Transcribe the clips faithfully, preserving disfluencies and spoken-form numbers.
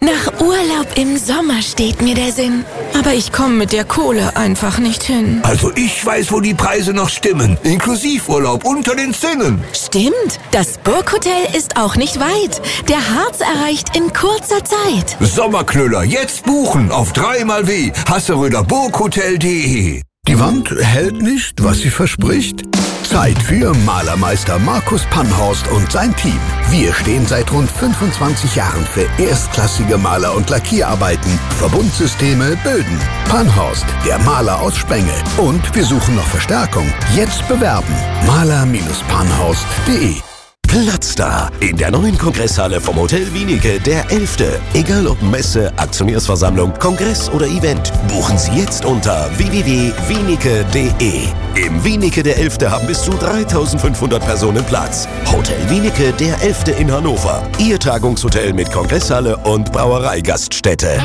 Nach Urlaub im Sommer steht mir der Sinn. Aber ich komme mit der Kohle einfach nicht hin. Also ich weiß, wo die Preise noch stimmen. Inklusivurlaub unter den Zinnen. Stimmt, das Burghotel ist auch nicht weit. Der Harz erreicht in kurzer Zeit. Sommerknüller, jetzt buchen auf dreimal w hasseröder burghotel punkt de. Die Wand hält nicht, was sie verspricht? Zeit für Malermeister Markus Panhorst und sein Team. Wir stehen seit rund fünfundzwanzig Jahren für erstklassige Maler- und Lackierarbeiten, Verbundsysteme, Böden. Panhorst, der Maler aus Spenge. Und wir suchen noch Verstärkung. Jetzt bewerben. maler Bindestrich panhorst punkt de. Platz da in der neuen Kongresshalle vom Hotel Wienicke, der elfte. Egal ob Messe, Aktionärsversammlung, Kongress oder Event, buchen Sie jetzt unter w w w punkt wienicke punkt de. Im Wienicke der elfte haben bis zu dreitausendfünfhundert Personen Platz. Hotel Wienicke der elfte in Hannover. Ihr Tagungshotel mit Kongresshalle und Brauereigaststätte.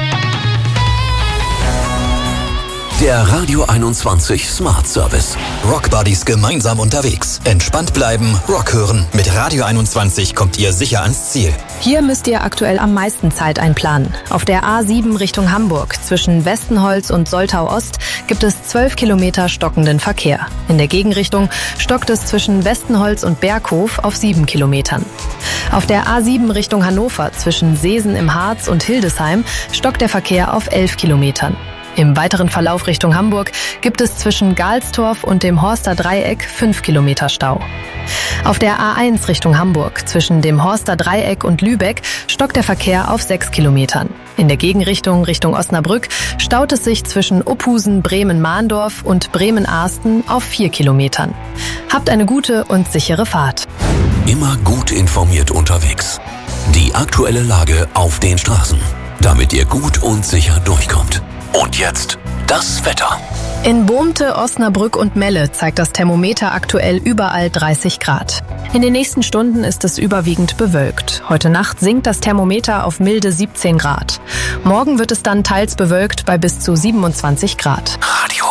Der Radio einundzwanzig Smart Service. Rock Buddies gemeinsam unterwegs. Entspannt bleiben, Rock hören. Mit Radio einundzwanzig kommt ihr sicher ans Ziel. Hier müsst ihr aktuell am meisten Zeit einplanen. Auf der A sieben Richtung Hamburg zwischen Westenholz und Soltau Ost gibt es zwölf Kilometer stockenden Verkehr. In der Gegenrichtung stockt es zwischen Westenholz und Berghof auf sieben Kilometern. Auf der A sieben Richtung Hannover zwischen Seesen im Harz und Hildesheim stockt der Verkehr auf elf Kilometern. Im weiteren Verlauf Richtung Hamburg gibt es zwischen Galstorf und dem Horster Dreieck fünf Kilometer Stau. Auf der A eins Richtung Hamburg zwischen dem Horster Dreieck und Lübeck stockt der Verkehr auf sechs Kilometern. In der Gegenrichtung Richtung Osnabrück staut es sich zwischen Opphusen, Bremen-Mahndorf und Bremen-Arsten auf vier Kilometern. Habt eine gute und sichere Fahrt. Immer gut informiert unterwegs. Die aktuelle Lage auf den Straßen, damit ihr gut und sicher durchkommt. Und jetzt das Wetter. In Bohmte, Osnabrück und Melle zeigt das Thermometer aktuell überall dreißig Grad. In den nächsten Stunden ist es überwiegend bewölkt. Heute Nacht sinkt das Thermometer auf milde siebzehn Grad. Morgen wird es dann teils bewölkt bei bis zu siebenundzwanzig Grad. Radio